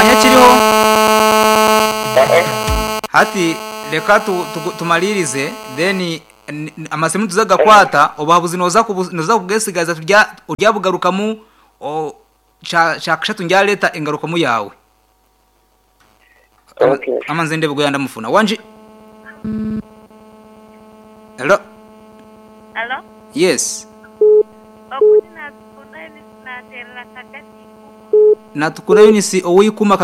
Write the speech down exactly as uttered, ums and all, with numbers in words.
umwanya kiriho hati reka tumalirize then amasemu tuzagakwata obabuzi noza noza kugesigaza turya urya bugarukamu o shakashatu njya leta ingarukamu yawe. Okay. Amanze ndebwo yanda mufuna wanje. Hello. Hello. Yes. Okuna tukuna ni na terra kakati. Na tukuna ni si owikuma